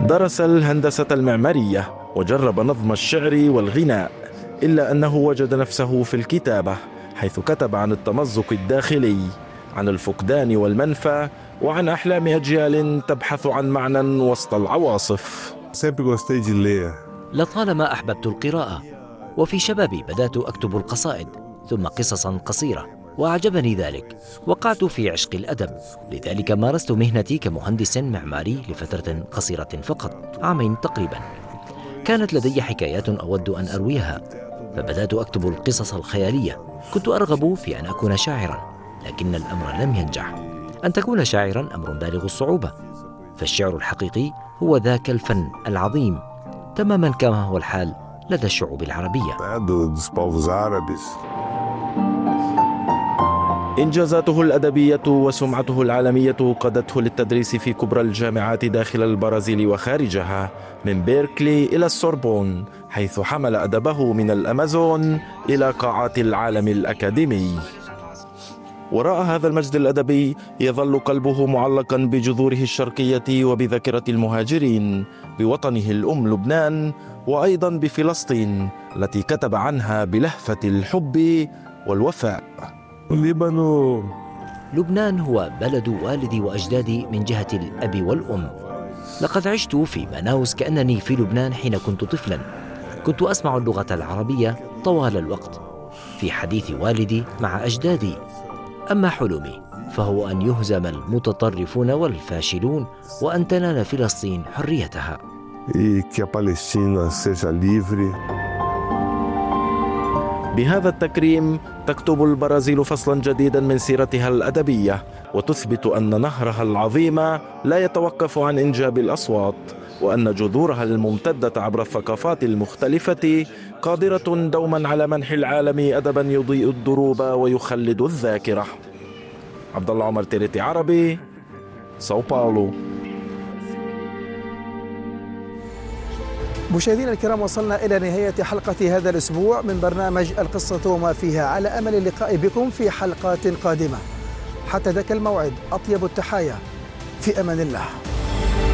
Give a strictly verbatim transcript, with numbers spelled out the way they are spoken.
درس الهندسة المعمارية وجرب نظم الشعر والغناء، إلا أنه وجد نفسه في الكتابة، حيث كتب عن التمزق الداخلي، عن الفقدان والمنفى، وعن أحلام أجيال تبحث عن معنى وسط العواصف. لطالما أحببت القراءة، وفي شبابي بدأت أكتب القصائد ثم قصصا قصيرة، وأعجبني ذلك. وقعت في عشق الأدب، لذلك مارست مهنتي كمهندس معماري لفترة قصيرة فقط، عامين تقريبا. كانت لدي حكايات أود أن أرويها، فبدأت أكتب القصص الخيالية. كنت أرغب في أن أكون شاعرا، لكن الأمر لم ينجح. أن تكون شاعرا أمر بالغ الصعوبة، فالشعر الحقيقي هو ذاك الفن العظيم، تماما كما هو الحال لدى الشعوب العربية. إنجازاته الأدبية وسمعته العالمية قادته للتدريس في كبرى الجامعات داخل البرازيل وخارجها، من بيركلي إلى السوربون، حيث حمل أدبه من الأمازون إلى قاعات العالم الأكاديمي. وراء هذا المجد الأدبي يظل قلبه معلقا بجذوره الشرقية وبذاكرة المهاجرين، بوطنه الأم لبنان، وأيضا بفلسطين التي كتب عنها بلهفة الحب والوفاء. لبنان هو بلد والدي وأجدادي من جهة الأب والأم. لقد عشت في ماناوس كأنني في لبنان حين كنت طفلا. كنت أسمع اللغة العربية طوال الوقت في حديث والدي مع أجدادي. أما حلمي فهو أن يهزم المتطرفون والفاشلون، وأن تنال فلسطين حريتها. بهذا التكريم تكتب البرازيل فصلا جديدا من سيرتها الأدبية، وتثبت أن نهرها العظيم لا يتوقف عن إنجاب الأصوات، وأن جذورها الممتدة عبر الثقافات المختلفة قادرة دوما على منح العالم أدبا يضيء الدروب ويخلد الذاكرة. عبد الله عمر، تيريتي عربي، ساو باولو. مشاهدينا الكرام، وصلنا إلى نهاية حلقة هذا الأسبوع من برنامج القصة وما فيها، على أمل اللقاء بكم في حلقات قادمة. حتى ذاك الموعد، أطيب التحايا، في أمان الله.